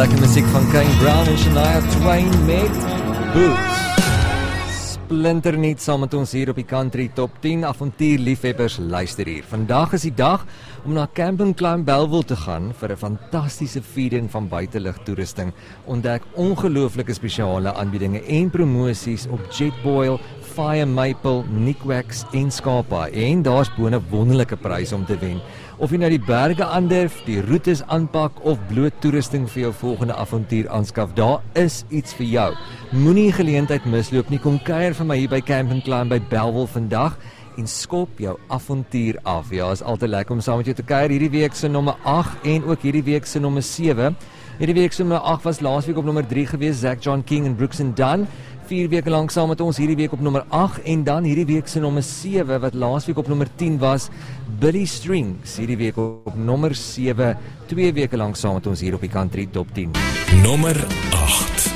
lekker musiek van Kane Brown en Shania Twain met Boots. Splinternuut saam met ons hier op die Country Top 10. Avontuurliefhebbers, luister hier. Vandag is die dag om na Camping Climb Bellville te gaan vir 'n fantastiese feeding van buitelugtoerusting. Ontdek ongelooflike spesiale aanbiedinge en promosies op Jetboil, Fire Maple, Nikwax en Skapa. En daar's bone wonderlike pryse om te wen. Of jy nou die berge aandurf, die roetes aanpak of bloot toerusting vir jou volgende avontuur aanskaf, daar is iets vir jou. Moenie die geleentheid misloop nie, kom kuier vir my hier by Camping Climb by Bellville vandag en skop jou avontuur af. Ja, is altyd lekker om saam met jou te kuier. Hierdie week se nommer 8 en ook hierdie week se nommer 7. Hierdie week se nommer 8 was laasweek op nommer 3 gewees, Zach John King en Brooks and Dunn. 4 weke lank saam met ons, hierdie week op nommer 8 en dan hierdie week se nommer 7 wat laasweek op nommer 10 was, Billy Strings, hierdie week op nommer 7, 2 weke lank saam met ons hier op die Country Top 10. Nommer 8.